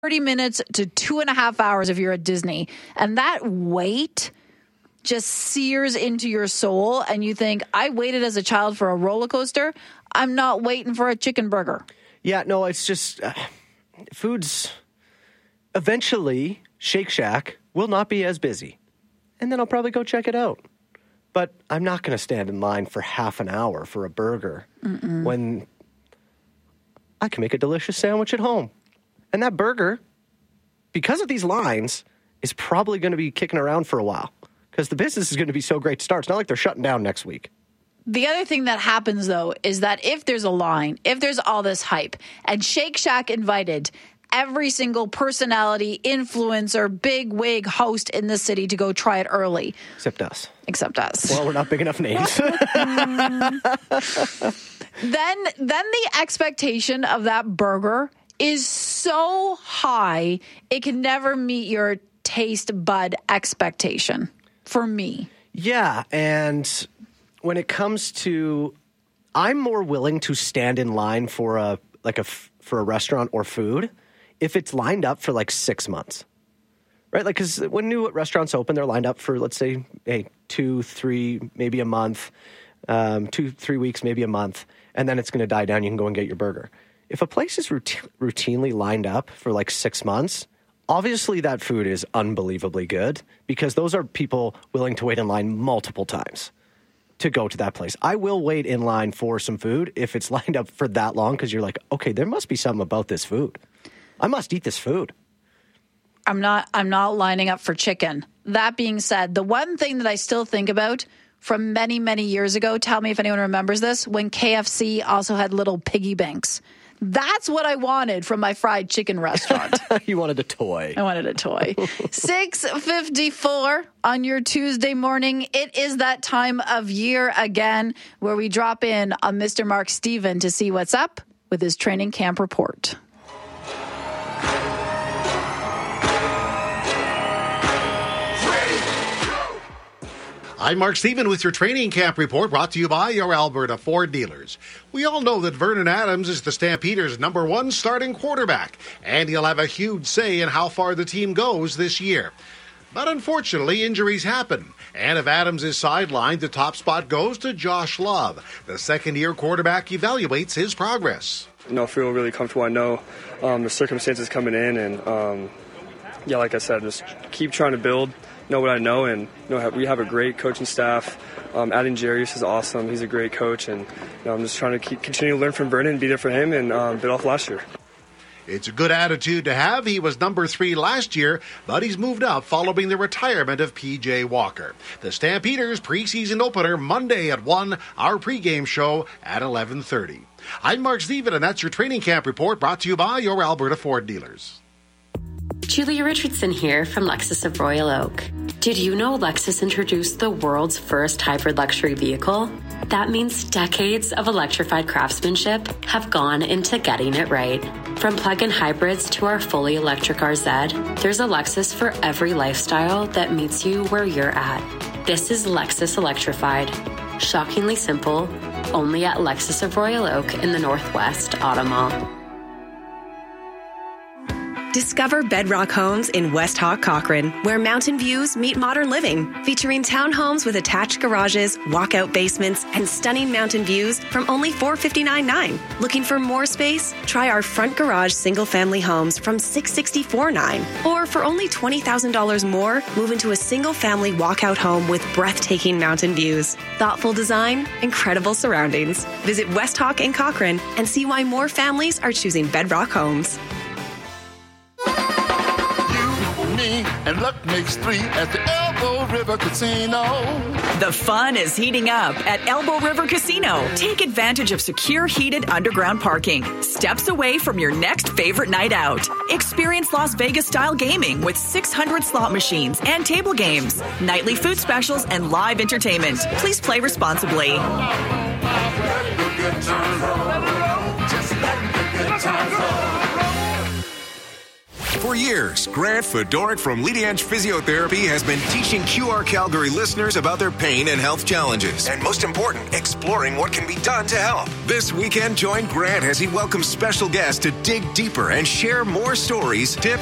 30 minutes to 2.5 hours if you're at Disney. And that wait just sears into your soul. And you think, I waited as a child for a roller coaster. I'm not waiting for a chicken burger. Yeah, no, it's just foods. Eventually, Shake Shack will not be as busy. And then I'll probably go check it out. But I'm not going to stand in line for half an hour for a burger when I can make a delicious sandwich at home. And that burger, because of these lines, is probably going to be kicking around for a while because the business is going to be so great to start. It's not like they're shutting down next week. The other thing that happens, though, is that if there's a line, if there's all this hype, and Shake Shack invited every single personality, influencer, big wig host in the city to go try it early. Except us. Well, we're not big enough names. Then the expectation of that burger is so high, it can never meet your taste bud expectation for me. Yeah, and when it comes to, I'm more willing to stand in line for a restaurant or food if it's lined up for like 6 months, right? Like, because when new restaurants open, they're lined up for, let's say, 2, 3, maybe a month, 2, 3 weeks, maybe a month, and then it's going to die down. You can go and get your burger. If a place is routinely lined up for like 6 months, obviously that food is unbelievably good because those are people willing to wait in line multiple times to go to that place. I will wait in line for some food if it's lined up for that long because you're like, okay, there must be something about this food. I must eat this food. I'm not lining up for chicken. That being said, the one thing that I still think about from many, many years ago, tell me if anyone remembers this, when KFC also had little piggy banks. That's what I wanted from my fried chicken restaurant. You wanted a toy. I wanted a toy. 6:54 on your Tuesday morning. It is that time of year again where we drop in on Mr. Mark Steven to see what's up with his training camp report. I'm Mark Steven with your training camp report brought to you by your Alberta Ford dealers. We all know that Vernon Adams is the Stampeders' #1 starting quarterback, and he'll have a huge say in how far the team goes this year. But unfortunately, injuries happen, and if Adams is sidelined, the top spot goes to Josh Love. The second-year quarterback evaluates his progress. I feel really comfortable. I know the circumstances coming in, and like I said, just keep trying to build. Know what I know, and we have a great coaching staff. Adding Jarius is awesome. He's a great coach, and I'm just trying to continue to learn from Vernon and be there for him and build off last year. It's a good attitude to have. He was #3 last year, but he's moved up following the retirement of P.J. Walker. The Stampeders preseason opener Monday at 1, our pregame show at 11:30. I'm Mark Steven, and that's your training camp report brought to you by your Alberta Ford dealers. Julia Richardson here from Lexus of Royal Oak. Did you know Lexus introduced the world's first hybrid luxury vehicle? That means decades of electrified craftsmanship have gone into getting it right. From plug-in hybrids to our fully electric RZ, there's a Lexus for every lifestyle that meets you where you're at. This is Lexus Electrified. Shockingly simple, only at Lexus of Royal Oak in the Northwest Auto Mall. Discover Bedrock Homes in West Hawk, Cochrane, where mountain views meet modern living. Featuring townhomes with attached garages, walkout basements, and stunning mountain views from only $459,900. Looking for more space? Try our front garage single-family homes from $664,900. Or for only $20,000 more, move into a single-family walkout home with breathtaking mountain views. Thoughtful design, incredible surroundings. Visit West Hawk in Cochrane and see why more families are choosing Bedrock Homes. And luck makes 3 at the Elbow River Casino. The fun is heating up at Elbow River Casino. Take advantage of secure, heated underground parking. Steps away from your next favorite night out. Experience Las Vegas-style gaming with 600 slot machines and table games, nightly food specials, and live entertainment. Please play responsibly. Just let the good times roll. For years, Grant Fedoruk from Leading Edge Physiotherapy has been teaching QR Calgary listeners about their pain and health challenges. And most important, exploring what can be done to help. This weekend, join Grant as he welcomes special guests to dig deeper and share more stories, tips,